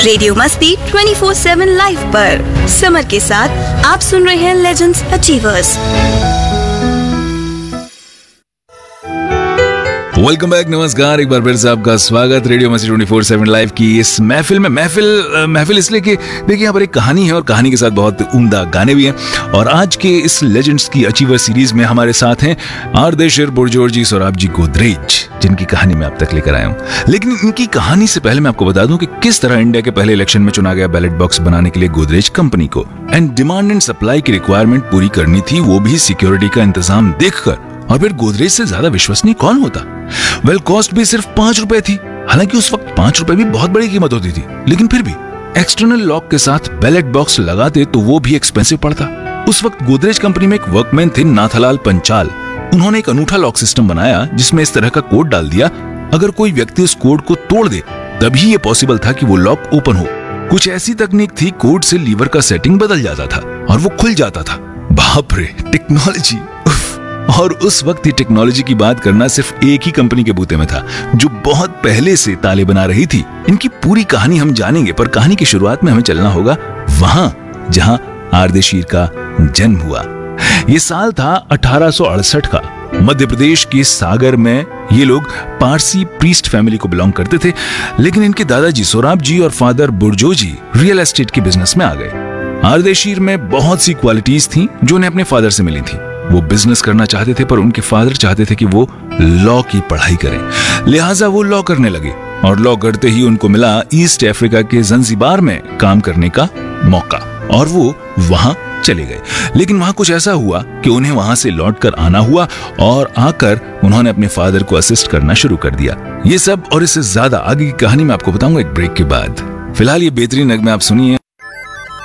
Radio मस्ती 24/7 live पर summer के साथ आप सुन रहे हैं लेजेंड्स अचीवर्स। वेलकम बैक, नमस्कार, एक बार फिर से आपका स्वागत रेडियो मस्ती 24/7 लाइव की इस महफिल में। महफिल इसलिए कि देखिए यहाँ पर एक कहानी है और कहानी के साथ बहुत उम्दा गाने भी हैं। और आज के इस लेजेंड्स की अचीवर सीरीज में हमारे साथ हैं आर्देशिर बुरजोरजी सोराबजी गोदरेज, जिनकी कहानी मैं अब तक लेकर आया हूँ। लेकिन इनकी कहानी से पहले मैं आपको बता दूं कि किस तरह इंडिया के पहले इलेक्शन में चुना गया बैलेट बॉक्स बनाने के लिए गोदरेज कंपनी को एंड डिमांड एंड सप्लाई की रिक्वायरमेंट पूरी करनी थी, वो भी सिक्योरिटी का इंतजाम देखकर। और फिर गोदरेज से ज्यादा विश्वसनीय कौन होता? वेल, कॉस्ट भी सिर्फ 5 रुपए थी। हालांकि उस वक्त 5 रुपए भी बहुत बड़ी कीमत होती थी, लेकिन फिर भी एक्सटर्नल लॉक के साथ बैलेट बॉक्स लगाते तो वो भी एक्सपेंसिव पड़ता। उस वक्त गोदरेज कंपनी में एक वर्कमैन थे नाथालाल पंचाल। उन्होंने एक अनूठा लॉक सिस्टम बनाया जिसमें इस तरह का कोड डाल दिया, अगर कोई व्यक्ति उस कोड को तोड़ दे तभी ये पॉसिबल था कि वो लॉक ओपन हो। कुछ ऐसी तकनीक थी, कोड से लीवर का सेटिंग बदल जाता था और वो खुल जाता था। बाप रे, टेक्नोलॉजी! और उस वक्त ये टेक्नोलॉजी की बात करना सिर्फ एक ही कंपनी के बूते में था, जो बहुत पहले से ताले बना रही थी। इनकी पूरी कहानी हम जानेंगे, पर कहानी की शुरुआत में हमें चलना होगा वहां जहां आर्देशिर का जन्म हुआ। ये साल था 1868 का। मध्य प्रदेश के सागर में ये लोग पारसी प्रीस्ट फैमिली को बिलोंग करते थे, लेकिन इनके दादाजी सोराबजी और फादर बुरजोजी रियल एस्टेट के बिजनेस में आ गए। आर्देशिर में बहुत सी क्वालिटीज थी जो उन्हें अपने फादर से मिली थी। वो बिजनेस करना चाहते थे, पर उनके फादर चाहते थे कि वो लॉ की पढ़ाई करें, लिहाजा वो लॉ करने लगे। और लॉ करते ही उनको मिला ईस्ट अफ्रीका के जंजीबार में काम करने का मौका और वो वहां चले गए। लेकिन वहां कुछ ऐसा हुआ कि उन्हें वहां से लौटकर आना हुआ और आकर उन्होंने अपने फादर को असिस्ट करना शुरू कर दिया। ये सब और इससे ज्यादा आगे की कहानी मैं आपको बताऊंगा एक ब्रेक के बाद। फिलहाल ये बेहतरीन नगमे आप सुनिए।